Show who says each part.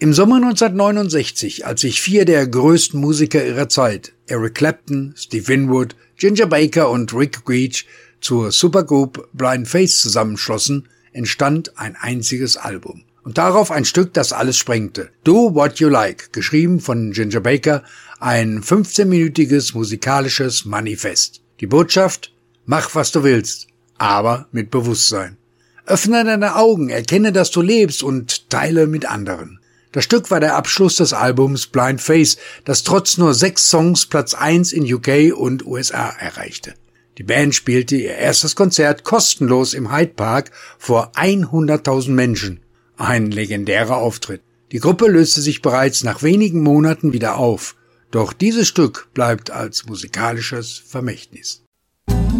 Speaker 1: Im Sommer 1969, als sich 4 der größten Musiker ihrer Zeit, Eric Clapton, Steve Winwood, Ginger Baker und Rick Beach, zur Supergroup Blind Faith zusammenschlossen, entstand ein einziges Album. Und darauf ein Stück, das alles sprengte. Do What You Like, geschrieben von Ginger Baker, ein 15-minütiges musikalisches Manifest. Die Botschaft: Mach, was du willst, aber mit Bewusstsein. Öffne deine Augen, erkenne, dass du lebst und teile mit anderen. Das Stück war der Abschluss des Albums Blind Faith, das trotz nur 6 Songs Platz 1 in UK und USA erreichte. Die Band spielte ihr erstes Konzert kostenlos im Hyde Park vor 100.000 Menschen. Ein legendärer Auftritt. Die Gruppe löste sich bereits nach wenigen Monaten wieder auf. Doch dieses Stück bleibt als musikalisches Vermächtnis.